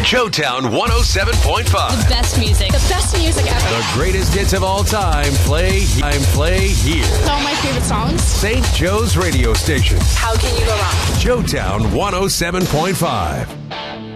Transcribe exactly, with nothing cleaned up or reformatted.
Joetown one oh seven point five. The best music. The best music ever. The greatest hits of all time play, time play here. All my favorite songs. Saint Joe's radio station. How can you go wrong? Joetown one oh seven point five.